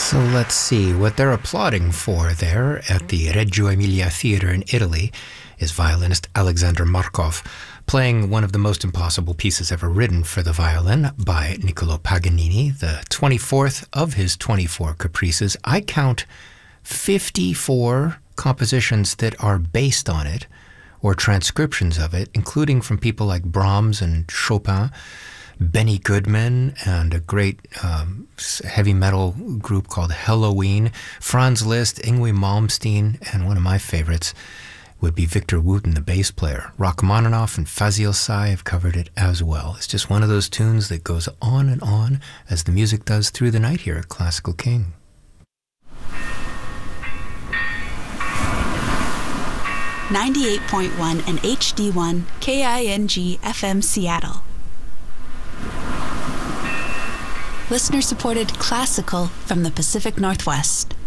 So let's see, what they're applauding for there at the Reggio Emilia Theatre in Italy is violinist Alexander Markov, playing one of the most impossible pieces ever written for the violin by Niccolò Paganini, the 24th of his 24 caprices. I count 54 compositions that are based on it, or transcriptions of it, including from people like Brahms and Chopin, Benny Goodman, and a great heavy metal group called Helloween, Franz Liszt, Yngwie Malmsteen, and one of my favorites would be Victor Wooten, the bass player. Rachmaninoff and Fazil Say have covered it as well. It's just one of those tunes that goes on and on as the music does through the night here at Classical King. .1 and HD1 KING FM Seattle. Listener-supported classical from the Pacific Northwest.